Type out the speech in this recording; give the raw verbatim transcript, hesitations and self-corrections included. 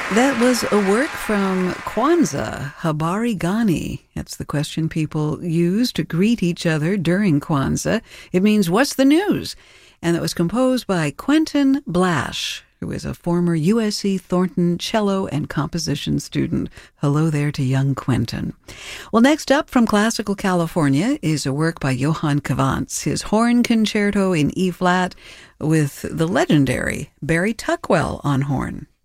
That was a work from Kwanzaa, Habari Gani. That's the question people use to greet each other during Kwanzaa. It means, what's the news? And that was composed by Quentin Blash, who is a former U S C Thornton cello and composition student. Hello there to young Quentin. Well, next up from classical California is a work by Johann Cavants, his horn concerto in E-flat with the legendary Barry Tuckwell on horn.